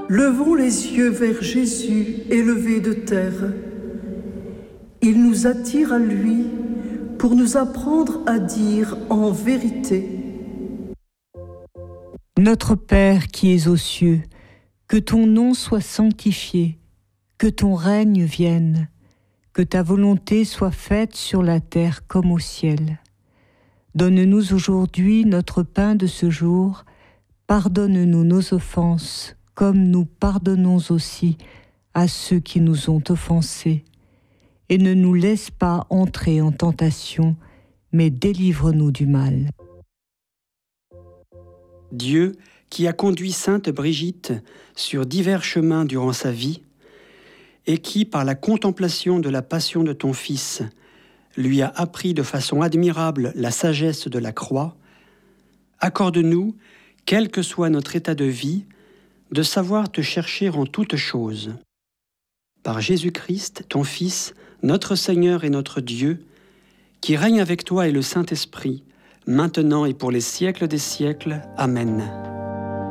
Levons les yeux vers Jésus élevé de terre. Il nous attire à lui pour nous apprendre à dire en vérité: Notre Père qui es aux cieux, que ton nom soit sanctifié, que ton règne vienne, que ta volonté soit faite sur la terre comme au ciel. Donne-nous aujourd'hui notre pain de ce jour, pardonne-nous nos offenses, comme nous pardonnons aussi à ceux qui nous ont offensés. Et ne nous laisse pas entrer en tentation, mais délivre-nous du mal. Dieu, qui a conduit sainte Brigitte sur divers chemins durant sa vie, et qui, par la contemplation de la passion de ton Fils, lui a appris de façon admirable la sagesse de la croix, accorde-nous, quel que soit notre état de vie, de savoir te chercher en toutes choses. Par Jésus-Christ, ton Fils, notre Seigneur et notre Dieu, qui règne avec toi et le Saint-Esprit, maintenant et pour les siècles des siècles. Amen.